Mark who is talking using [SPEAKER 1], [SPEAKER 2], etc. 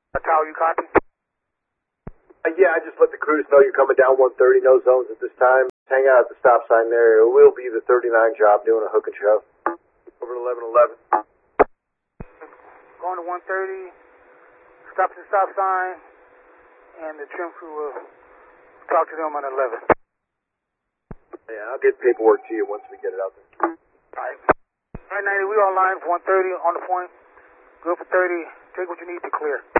[SPEAKER 1] Tower, you copy?
[SPEAKER 2] Yeah, I just let the crews know you're coming down 130, no zones at this time. Hang out at the stop sign there. It will be the 39 job doing a hook and shove. Over to 1111.
[SPEAKER 1] Going to 130, stop at the stop sign, and the trim crew will talk to them on 11.
[SPEAKER 2] Yeah, I'll get paperwork to you once we get it out there.
[SPEAKER 1] Alright. Alright, 90, we online for 130 on the point. Good for 30. Take what you need to clear.